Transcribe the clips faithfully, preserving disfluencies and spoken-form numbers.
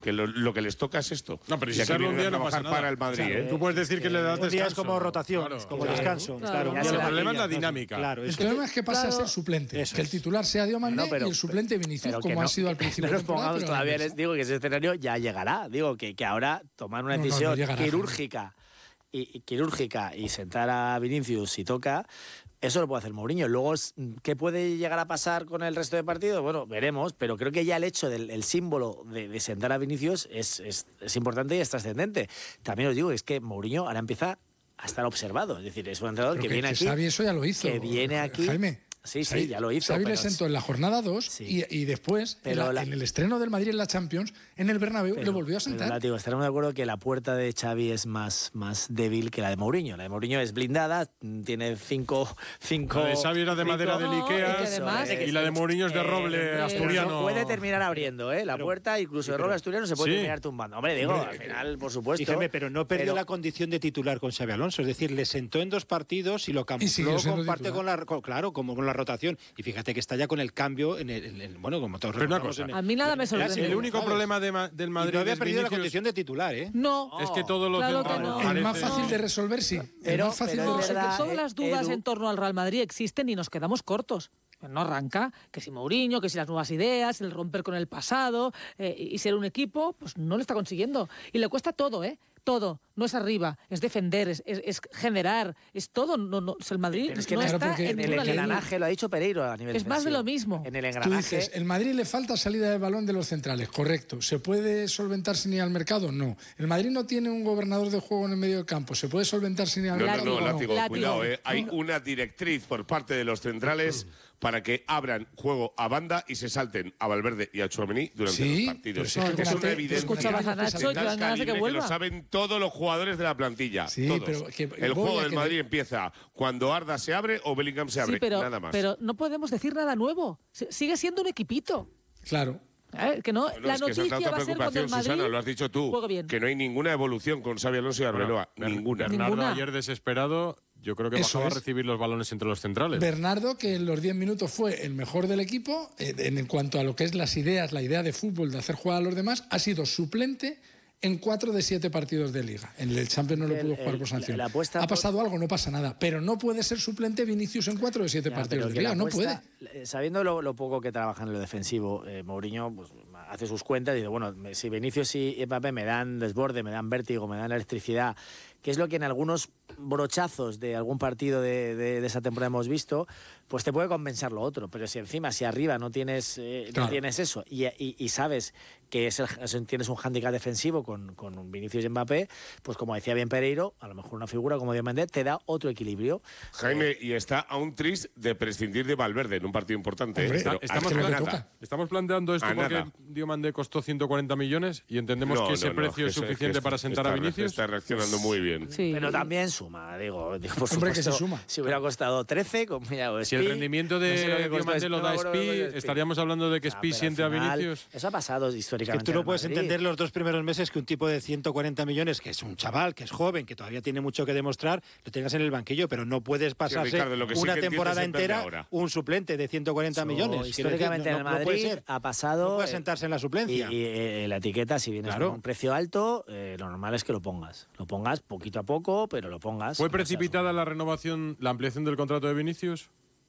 que lo, lo que les toca es esto. No, pero si y aquí sale un vienen día a no pasa trabajar nada. para el Madrid, Claro, ¿eh? tú puedes decir que le das Un día es descanso. como rotación, Claro, como claro. descanso. Claro. Claro, Ya El se la problema es la Claro, dinámica. Claro, El es que problema es que pasa claro, a ser suplente. eso Que el es. titular sea Diomandé No, pero- y el suplente Vinicius, Pero que como no, ha sido al principio. no de nos pongamos temporada, todavía, pero les digo que ese escenario ya llegará. Digo que, que ahora tomar una No, no, no decisión llegará, quirúrgica y, y quirúrgica y sentar a Vinicius si toca, eso lo puede hacer Mourinho. Luego, ¿qué puede llegar a pasar con el resto de partidos? Bueno, veremos, pero creo que ya el hecho del el símbolo de, de sentar a Vinicius es, es, es importante y es trascendente. También os digo, es que Mourinho ahora empieza a estar observado. Es decir, es un entrenador Pero que, que, viene que aquí. Xavi eso ya lo hizo. Que viene aquí. Jaime. Sí, sí, Xavi- ya lo hizo. Xavi le pero- sentó en la jornada dos Sí. y, y después, en, Pero la- la- en el estreno del Madrid en la Champions, en el Bernabéu, Pero- le volvió a pero, sentar. látigo, estaremos de acuerdo que la puerta de Xavi es más, más débil que la de Mourinho. La de Mourinho es blindada, tiene cinco... cinco La de Xavi era de cinco- madera del No, Ikea y que además- y la de Mourinho es de Eh, roble pero asturiano. no puede terminar abriendo, ¿eh? La puerta, incluso de roble asturiano, se puede Sí. terminar tumbando. Hombre, digo, al final, por supuesto... Y Jaime, pero no perdió pero- la condición de titular con Xabi Alonso, es decir, le sentó en dos partidos y lo Y siguió camufló siendo con parte titular. con la con- claro, como con la rotación. Y fíjate que está ya con el cambio en el, en el- bueno, como todos Pero una recordamos cosa, en el- A mí nada me en sorprende. El único ¿sabes? problema de Ma- del Y Madrid no había es perdido la Vinicius, condición de titular, ¿eh? No. es que todos los Claro que centrales no. El más parecen- fácil de resolver, sí. El Pero- más fácil pero de es resolver. verdad, Todas eh, las dudas Edu- en torno al Real Madrid existen y nos quedamos cortos. No arranca, que si Mourinho, que si las nuevas ideas, el romper con el pasado eh, y ser un equipo, pues no lo está consiguiendo. Y le cuesta todo, ¿eh? Todo. No es arriba, es defender, es, es, es generar, es todo. No, no, el Madrid Pero es que no claro, está porque en En el ninguna línea. engranaje, lo ha dicho Pereiro a nivel Es más de defensivo. lo mismo. En el Tú engranaje... dices, el Madrid le falta salida de balón de los centrales, correcto. ¿Se puede solventar sin ir al mercado? No. ¿El Madrid no tiene un gobernador de juego en el medio del campo? ¿Se puede solventar sin ir al No, no, mercado? no, látigo, Látigo. cuidado, eh. Hay una directriz por parte de los centrales para que abran juego a banda y se salten a Valverde y a Tchouaméni durante Sí, los partidos. pero si es acuérdate, una tú evidencia. escuchabas a Nacho de y tal dan ganas de que calibre vuelva. lo saben todos los jugadores de la plantilla. Sí, todos. pero que- El voy juego a del que- Madrid empieza cuando Arda se abre o Bellingham se abre. Sí, pero, Nada más. pero no podemos decir nada nuevo. S- Sigue siendo un equipito. Claro. ¿Eh? Que no, Bueno, la es que esa es noticia otra va a ser cuando el preocupación, Madrid Susana, lo has dicho tú, juegue bien. que no hay ninguna evolución con Xabi Alonso y Arbeloa. Bueno, ninguna. Bernardo Ninguna. ayer desesperado, yo creo que Eso bajaba es. a recibir los balones entre los centrales. Bernardo, que en los diez minutos fue el mejor del equipo, eh, en, en cuanto a lo que es las ideas, la idea de fútbol, de hacer jugar a los demás, ha sido suplente en cuatro de siete partidos de Liga. En el Champions no lo El- pudo jugar el- por sanción. la apuesta ha por- pasado algo, no pasa nada. Pero no puede ser suplente Vinicius en cuatro de siete Ya, partidos pero de que Liga. la No apuesta- puede. eh, Sabiendo lo, lo poco que trabaja en lo defensivo, eh, Mourinho pues, hace sus cuentas y dice, bueno, me- si Vinicius y Mbappé me dan desborde, me dan vértigo, me dan electricidad, que es lo que en algunos brochazos de algún partido de, de- de esa temporada hemos visto, pues te puede compensar lo otro. Pero si encima, si arriba no tienes, eh, no Claro. tienes eso y, y- y sabes que es el- es- tienes un hándicap defensivo con, con un Vinicius y Mbappé, pues como decía bien Pereiro, a lo mejor una figura como Diomandé te da otro equilibrio. Jaime, y está a un tris de prescindir de Valverde en un partido importante. Hombre, ¿eh? Pero estamos, a que lo que nada. toca. estamos planteando esto A porque nada. Diomandé costó ciento cuarenta millones y entendemos No, que ese no, no, precio que es se- suficiente que para está- sentar a está- Vinicius. Está reaccionando muy bien. Sí. Pero también suma, digo, digo, por Hombre, que supuesto, se suma. si hubiera costado trece, como ya o Si el Spi, rendimiento de no sé lo que costó Diomandé lo Spi, da no me acuerdo lo que Spi, costó estaríamos hablando de que Ah, Spi pero al siente a final, Vinicius. Eso ha pasado Que históricamente. tú en no el puedes Madrid. entender los dos primeros meses que un tipo de ciento cuarenta millones, que es un chaval, que es joven, que todavía tiene mucho que demostrar, lo tengas en el banquillo, pero no puedes pasarse Ricardo, lo que sí una que entiendo temporada es entender entera ahora. un suplente de ciento cuarenta Eso, millones. Quiero decir, históricamente no- en el no puede Madrid ser. ha pasado. No puede eh, sentarse en la suplencia. Y, y, eh, la etiqueta, si vienes Claro. con un precio alto, eh, lo normal es que lo pongas. Lo pongas poquito a poco, pero lo pongas. ¿Fue No seas precipitada la renovación, la ampliación del contrato de Vinicius?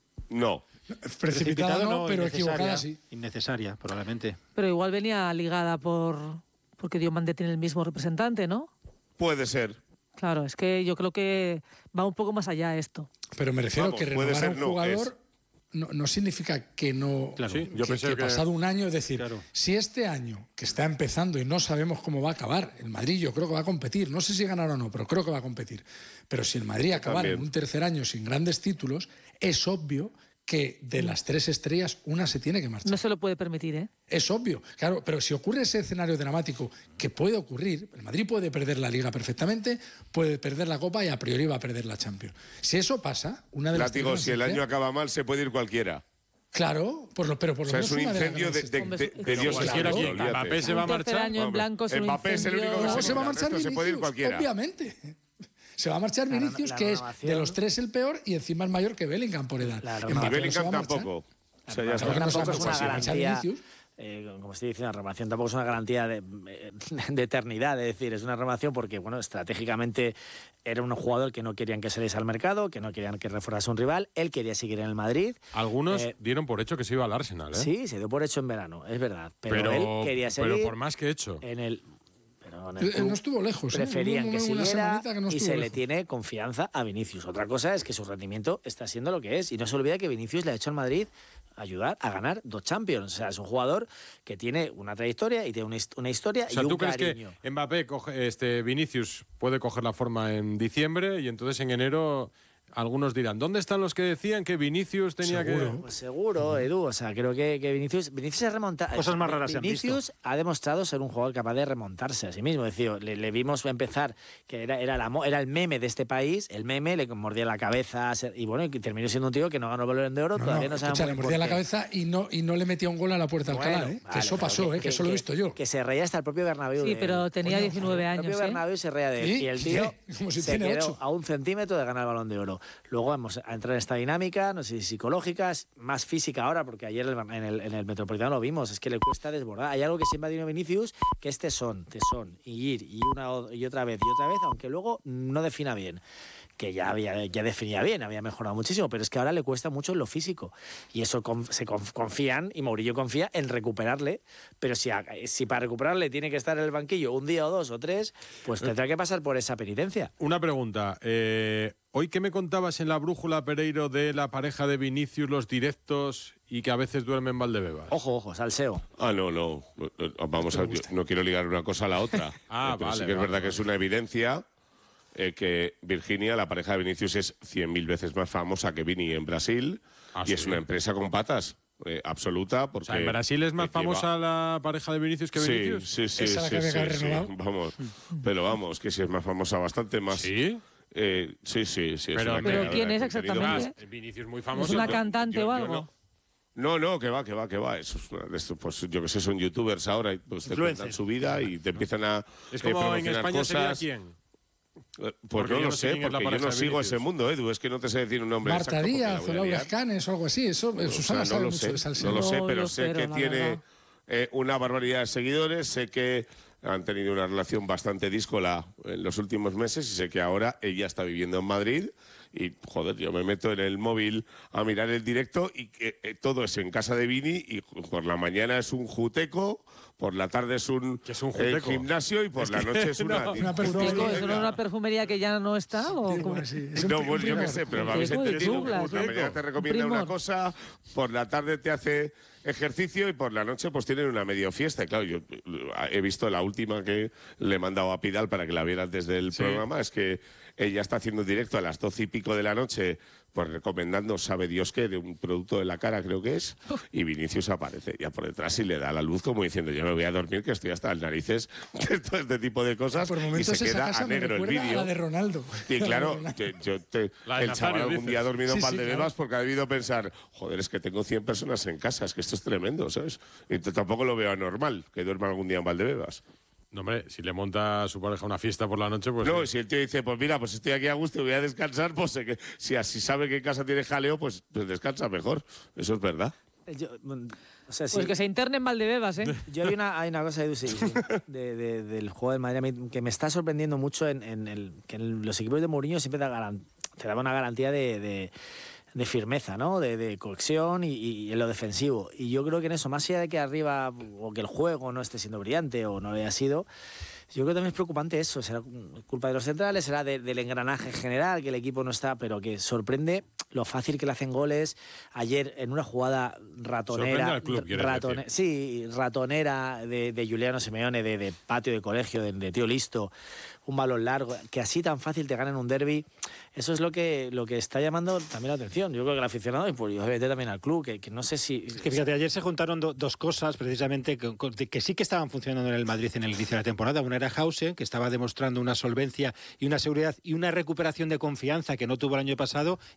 No. Precipitada no, pero innecesaria, equivocada sí. Innecesaria, probablemente. Pero igual venía ligada por porque Diomandé tiene el mismo representante, ¿no? Puede ser. Claro, es que yo creo que va un poco más allá esto. Pero me refiero Vamos, que puede renovar a ser, un no, jugador no, no significa que no. Claro. Sí, yo que, pensé que que... pasado un año, es decir, Claro. si este año que está empezando y no sabemos cómo va a acabar, el Madrid yo creo que va a competir, no sé si ganará o no, pero creo que va a competir. Pero si el Madrid acabara También. en un tercer año sin grandes títulos, es obvio que de las tres estrellas una se tiene que marchar. No se lo puede permitir, ¿eh? Es obvio, claro, pero si ocurre ese escenario dramático, que puede ocurrir, el Madrid puede perder la Liga perfectamente, puede perder la Copa y a priori va a perder la Champions. Si eso pasa, una de las... Látigo, tres si el van a ser- año acaba mal, se puede ir cualquiera. Claro, por lo, pero por O lo sea, menos es un una de las incendio de, grandes de, Hombre, de, es- de es Dios cualquiera santo, aquí. olvídate. Mbappé se va a Un tercer marchar. año en blanco es un Mbappé es el único que incendio. se No, se va a el marchar resto se puede ir Vinicius, cualquiera. obviamente. Se va a marchar La reno- Vinicius, la que es renovación- de los tres el peor y encima es mayor que Bellingham por edad. La Mbappé Y no se Bellingham va a marchar. tampoco. O sea, ya Claro está. que no Tampoco es una se va a marchar garantía. Vinicius. Eh, como estoy diciendo, la renovación tampoco es una garantía de, de eternidad, es decir, es una renovación porque, bueno, estratégicamente era un jugador que no querían que saliese al mercado, que no querían que reforzase un rival, él quería seguir en el Madrid. Algunos Eh, dieron por hecho que se iba al Arsenal, ¿eh? Sí, se dio por hecho en verano, es verdad, pero, pero, él quería seguir pero por más que hecho. en el... Pero en el Eh, club No estuvo lejos. ¿eh? preferían Hubo que una siguiera semanita que no y estuvo se le lejos. tiene confianza a Vinicius. Otra cosa es que su rendimiento está siendo lo que es y no se olvida que Vinicius le ha hecho al Madrid ayudar a ganar dos Champions. O sea, es un jugador que tiene una trayectoria y tiene una, hist- una historia O sea, y ¿tú un crees cariño. que Mbappé, coge, este, Vinicius, puede coger la forma en diciembre y entonces en enero algunos dirán, ¿dónde están los que decían que Vinicius tenía Seguro. que...? Pues seguro, Edu. O sea, creo que, que Vinicius, Vinicius se remonta. Cosas más raras se han Vinicius ha demostrado ser un jugador capaz de remontarse a sí mismo. Es decir, le, le vimos empezar, que era, era, la, mo- era el meme de este país, el meme le mordía la cabeza se- y bueno, y terminó siendo un tío que no ganó el Balón de Oro, No, todavía no, no sabemos escucha, le por mordía la qué. cabeza y no, y no le metía un gol a la puerta de Alcalá, Bueno, ¿eh? vale, que eso pero pasó, ¿eh? que, eso lo he visto yo. Que se reía hasta el propio Bernabéu. Sí, de pero él. tenía Coño, diecinueve El años, propio ¿eh? Bernabéu se reía de él. ¿Sí? Y el tío ¿Qué? Como si se tiene quedó ocho. a un centímetro de ganar el Balón de Oro. Luego vamos a entrar en esta dinámica, no sé si psicológica, es más física ahora, porque ayer el- en el, en el Metropolitano lo vimos, es que le cuesta desbordar. Hay algo que siempre ha tenido Vinicius, que es tesón, tesón, y ir, y una o- y otra vez, y otra vez, aunque luego no defina bien. Que ya, había, ya definía bien, había mejorado muchísimo, pero es que ahora le cuesta mucho en lo físico. Y eso con- se conf- confían, y Mourinho confía en recuperarle, pero si, a- si para recuperarle tiene que estar en el banquillo un día o dos o tres, pues tendrá que pasar por esa penitencia. Una pregunta. Eh, hoy que me contabas en la brújula, Pereiro, de la pareja de Vinicius, los directos y que a veces duermen Valdebebas. Ojo, ojo, salseo. Ah, no, no. Vamos a, yo no quiero ligar una cosa a la otra. Ah, pero vale, sí que es vale, verdad que vale. es una evidencia eh, que Virginia, la pareja de Vinicius, es cien mil veces más famosa que Vini en Brasil. Ah, y sí. es una empresa con patas eh, absoluta. O Porque sea, ¿en Brasil es más que lleva- famosa la pareja de Vinicius que Sí, Vinicius? sí, sí, Esa la sí, que había sí, que haber sí, renovado. vamos. Pero vamos, que sí es más famosa, bastante más. ¿Sí? Eh, sí, sí, sí. es Pero- una pero creadora ¿quién de es contenido. exactamente? Ah, Vinicius muy ¿Es famoso. una yo- cantante yo- o yo algo? no. No, no, que va, que va, que va. Eso es una de estos, pues yo que sé, son youtubers ahora y pues te Influencers. cuentan su vida y te empiezan a Es eh, como en promocionar España sería cosas. quién. Eh, Pues Porque no yo lo no sé sé, quién es la porque yo pareja no de sigo Vinicius. ese mundo, Edu. Es que no te sé decir un nombre Marta exacto porque la Díaz voy o a Laura liar. Escanes o algo así. Eso, O sea, Susana no sabe lo mucho sé, de salseo. no lo sé, No, pero yo sé cero, que la tiene verdad. eh, una barbaridad de seguidores, sé que han tenido una relación bastante díscola en los últimos meses y sé que ahora ella está viviendo en Madrid y, joder, yo me meto en el móvil a mirar el directo y que eh, todo es en casa de Vini y por la mañana es un juteco, por la tarde es un, ¿Qué es un eh, juteco? gimnasio y por la noche es una... no, una Digo, perfumería. ¿eso no es una perfumería que ya no está? ¿O Sí, cómo? bueno, sí, es un No, pri- bueno, yo qué primor. sé, pero me Un habéis juteco de entendido. Douglas, Por la un mañana te juteco. recomienda Un una primor. cosa, por la tarde te hace ejercicio y por la noche pues tienen una medio fiesta. Y claro, yo he visto la última que le he mandado a Pidal para que la viera antes del Sí. programa, es que ella está haciendo directo a las doce y pico de la noche, pues recomendando, sabe Dios qué, de un producto de la cara, creo que es, y Vinicius aparece ya por detrás y le da la luz como diciendo, yo me voy a dormir, que estoy hasta las narices de todo este tipo de cosas, Por y momentos se esa queda casa a me negro el recuerda a vídeo. la de Ronaldo. Y La de claro, Ronaldo. que yo te- La de el chaval Nazario, algún dices. día ha dormido Sí, en sí, Valdebebas claro. porque ha debido pensar, joder, es que tengo cien personas en casa, es que esto es tremendo, ¿sabes? Y t- tampoco lo veo anormal que duerma algún día en Valdebebas. No, hombre, si le monta a su pareja una fiesta por la noche, pues... No, sí. si el tío dice, pues mira, pues estoy aquí a gusto y voy a descansar, pues sé que si así sabe que en casa tiene jaleo, pues, pues descansa mejor. Eso es verdad. Yo, mm, o sea, sí. Pues que se interne en Valdebebas, ¿eh? Yo hay una, hay una cosa, Edu, sí, sí, de, de- del juego del Madrid a mí que me está sorprendiendo mucho en, en el, que en los equipos de Mourinho siempre da garan- te daba una garantía de, de- de firmeza, ¿no? De, de cohesión y, y en lo defensivo. Y yo creo que en eso, más allá de que arriba o que el juego no esté siendo brillante o no lo haya sido, yo creo que también es preocupante eso. Será culpa de los centrales, será de- del engranaje general, que el equipo no está, pero que sorprende lo fácil que le hacen goles. Ayer, en una jugada ratonera. Sorprende al club, quieres ratone- decir. Sí, ratonera de, de Juliano Simeone, de, de patio de colegio, de, de tío listo, un balón largo, que así tan fácil te ganan un derbi. Eso es lo que, lo que está llamando también la atención. Yo creo que el aficionado y pues, obviamente también al club, que, que no sé si... Que fíjate, ayer se juntaron do- dos cosas precisamente que, que- que sí que estaban funcionando en el Madrid en el inicio de la temporada. Una era Hausen, que estaba demostrando una solvencia y una seguridad y una recuperación de confianza que no tuvo el año pasado, y ayer se viene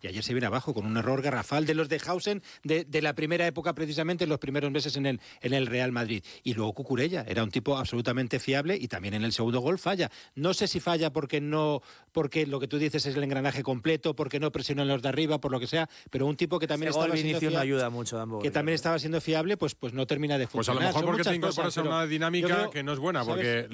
viene abajo con un error garrafal de los de Hausen de, de la primera época, precisamente en los primeros meses en el, en el Real Madrid. Y luego Cucurella, era un tipo absolutamente fiable y también en el segundo gol falla. No sé si falla porque no, porque lo que tú dices es el engranaje completo, porque no presionan los de arriba, por lo que sea, pero un tipo que también Ese estaba gol siendo Vinicius no fiable, ayuda mucho tampoco. que también estaba siendo fiable, pues, pues no termina de Pues a funcionar. lo mejor Son porque muchas te incorporas cosas, a pero una yo dinámica creo, que no es buena, ¿sabes? porque